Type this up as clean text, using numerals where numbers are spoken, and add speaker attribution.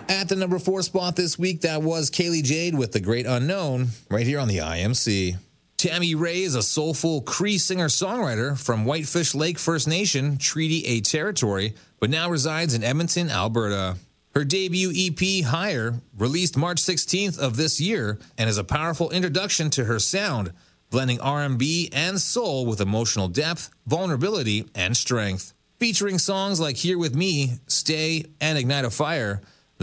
Speaker 1: At the number 4 spot this week, that was Kaylee Jade with The Great Unknown, right here on the IMC. Tammy Ray is a soulful Cree singer-songwriter from Whitefish Lake First Nation, Treaty 8 territory, but now resides in Edmonton, Alberta. Her debut EP, Higher, released March 16th of this year, and is a powerful introduction to her sound, blending R&B and soul with emotional depth, vulnerability, and strength. Featuring songs like Here With Me, Stay, and Ignite a Fire,